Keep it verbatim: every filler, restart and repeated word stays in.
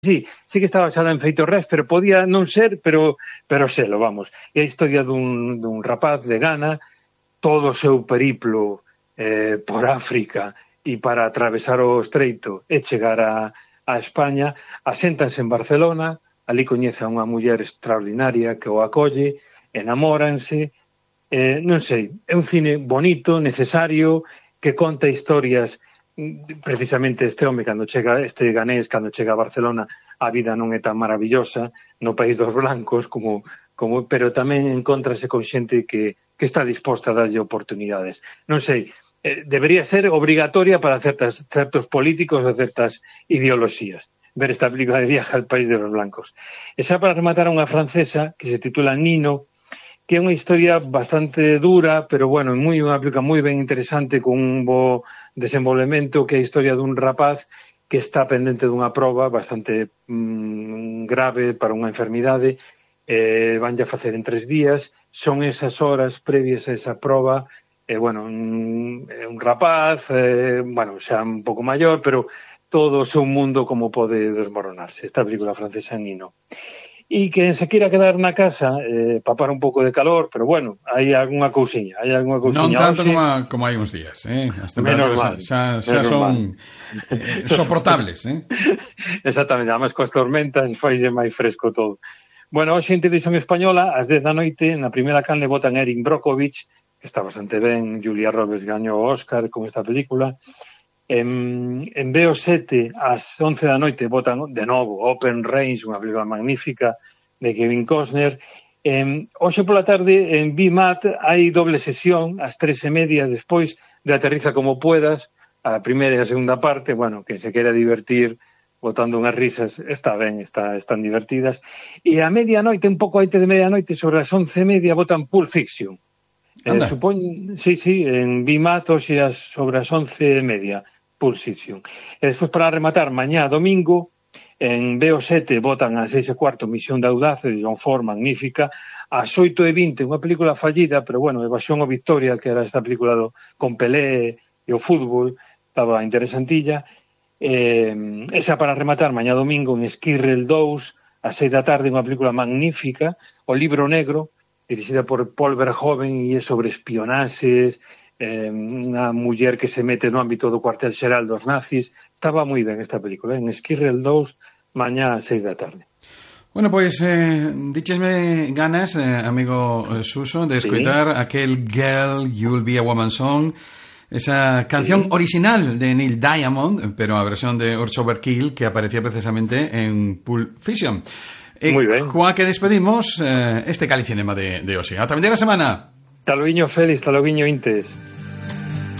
Sí, sí que está basada en feitos reais, pero podía non ser, pero pero selo, vamos. É a historia dun, dun rapaz de Ghana, todo o seu periplo eh, por África e para atravesar o estreito e chegar a, a España, aséntanse en Barcelona, ali coñece a unha muller extraordinaria que o acolle, enamóranse, eh, non sei, é un cine bonito, necesario, que conta historias. Precisamente este home, cando chega, este ganés, cando chega a Barcelona, a vida non é tan maravillosa no país dos blancos, como, como pero tamén encontrase con xente que, que está disposta a darlle oportunidades. Non sei, eh, debería ser obrigatoria para certas, certos políticos ou certas ideoloxías ver esta película de Viaje al país de los blancos. E xa para rematar unha francesa que se titula Nino, que é unha historia bastante dura, pero bueno, moi unha película moi ben interesante, con un bo desenvolvemento, que é a historia dun rapaz que está pendente dunha proba bastante mmm, grave para unha enfermidade, eh, vanlle a facer en tres días, son esas horas previas a esa proba, e eh, bueno, un, un rapaz, eh, bueno, xa un pouco maior, pero todo o seu mundo como pode desmoronarse, esta película francesa Nino. E que se queira quedar na casa, eh, papar un pouco de calor, pero bueno, hai algunha cousiña, hai algunha cousiña. Non tanto como, a, como hai uns días, eh? As temperaturas xa, xa son eh, soportables, eh? Exactamente, además coas tormentas faixe máis fresco todo. Bueno, hoxe en Televisión Española, ás dez da noite, na primeira canle votan Erin Brockovich, que está bastante ben, Julia Roberts gañou o Óscar con esta película. En, en B O sete, ás once da noite, votan de novo Open Range, unha película magnífica de Kevin Costner. En, hoxe pola tarde, en B M A T, hai doble sesión, ás tres e media, despois de Aterriza como puedas, a primeira e a segunda parte. Bueno, quen se quera divertir botando unhas risas, está ben, está, están divertidas. E a medianoite, un pouco antes de medianoite, sobre as once e media, votan Pulp Fiction. Eh, supón, sí, sí, en B M A T, hoxe sobre as once e media. Pulp Fiction. E despois, para rematar, mañá domingo, en B O sete votan a seis e cuarto Misión de Audace, de John Ford, magnífica, ás oito e vinte, unha película fallida, pero bueno, Evasión o Victoria, que era esta película do, con Pelé e o fútbol, estaba interesantilla. Eh, esa para rematar, mañá domingo, en Esquirrel dous, ás seis da tarde, unha película magnífica, O Libro Negro, dirixida por Paul Verhoeven, e é sobre espionaxes, Eh, unha muller que se mete no ámbito do cuartel xeral dos nazis. Estaba moi ben esta película, en Esquirrel dous, mañá a seis da tarde. Bueno, pois, pues, eh, díchesme ganas, eh, amigo Suso, de escoitar, ¿sí?, aquel Girl, You'll Be a Woman Song, esa canción, ¿sí?, original de Neil Diamond, pero a versión de Urge Overkill, que aparecía precisamente en Pulp Fiction. Eh, Muy ben. Coa que despedimos eh, este Calicinema de, de hoxe. Ata a vindeira semana. Taloguiño Félix, taloguiño Intes.